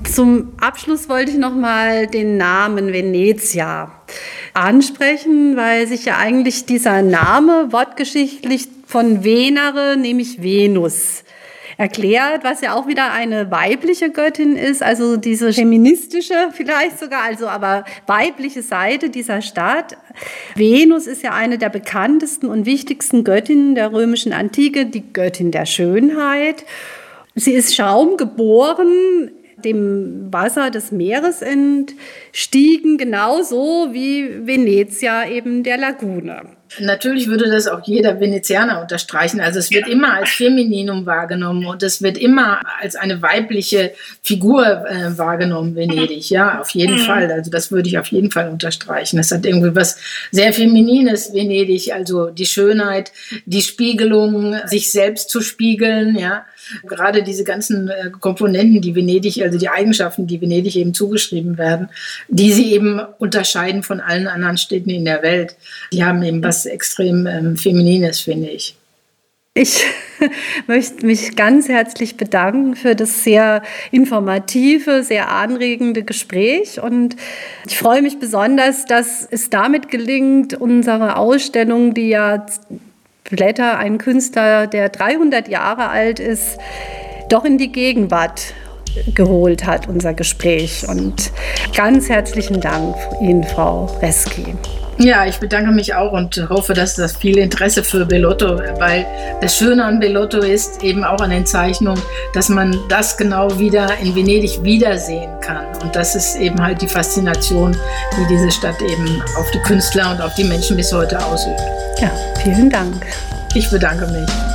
Zum Abschluss wollte ich noch mal den Namen Venezia ansprechen, weil sich ja eigentlich dieser Name wortgeschichtlich von Venere, nämlich Venus, erklärt, was ja auch wieder eine weibliche Göttin ist, also diese feministische vielleicht sogar, also aber weibliche Seite dieser Stadt. Venus ist ja eine der bekanntesten und wichtigsten Göttinnen der römischen Antike, die Göttin der Schönheit. Sie ist schaumgeboren, dem Wasser des Meeres entstiegen, genauso wie Venezia eben der Lagune. Natürlich würde das auch jeder Venezianer unterstreichen. Also es wird immer als Femininum wahrgenommen und es wird immer als eine weibliche Figur wahrgenommen, Venedig. Ja, auf jeden Fall. Also das würde ich auf jeden Fall unterstreichen. Es hat irgendwie was sehr Feminines, Venedig. Also die Schönheit, die Spiegelung, sich selbst zu spiegeln, ja. Gerade diese ganzen Komponenten, die Venedig, also die Eigenschaften, die Venedig eben zugeschrieben werden, die sie eben unterscheiden von allen anderen Städten in der Welt, die haben eben was extrem Feminines, finde ich. Ich möchte mich ganz herzlich bedanken für das sehr informative, sehr anregende Gespräch und ich freue mich besonders, dass es damit gelingt, unsere Ausstellung, die ja Blätter, ein Künstler, der 300 Jahre alt ist, doch in die Gegenwart geholt hat, unser Gespräch. Und ganz herzlichen Dank Ihnen, Frau Reski. Ja, ich bedanke mich auch und hoffe, dass das viel Interesse für Bellotto, weil das Schöne an Bellotto ist eben auch an den Zeichnungen, dass man das genau wieder in Venedig wiedersehen kann. Und das ist eben halt die Faszination, die diese Stadt eben auf die Künstler und auf die Menschen bis heute ausübt. Ja, vielen Dank. Ich bedanke mich.